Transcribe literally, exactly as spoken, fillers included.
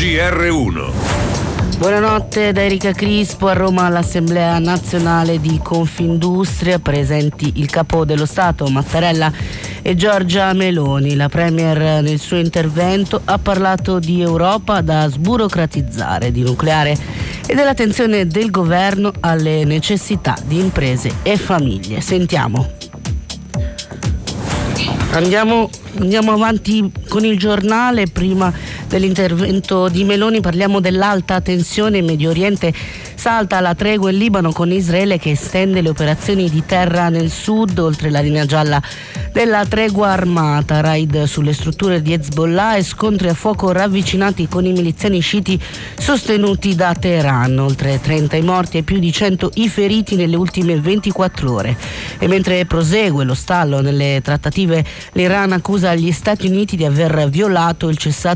G R uno. Buonanotte da Erika Crispo. A Roma all'Assemblea Nazionale di Confindustria, presenti il Capo dello Stato Mattarella e Giorgia Meloni. La Premier nel suo intervento ha parlato di Europa da sburocratizzare, di nucleare e dell'attenzione del governo alle necessità di imprese e famiglie. Sentiamo. Andiamo, andiamo avanti con il giornale. Prima dell'intervento di Meloni parliamo dell'alta tensione in Medio Oriente. Salta la tregua in Libano con Israele che estende le operazioni di terra nel sud oltre la linea gialla della tregua armata. Raid sulle strutture di Hezbollah e scontri a fuoco ravvicinati con i miliziani sciiti sostenuti da Teheran. Oltre trenta i morti e più di cento i feriti nelle ultime ventiquattro ore. E mentre prosegue lo stallo nelle trattative, l'Iran accusa gli Stati Uniti di aver violato il cessato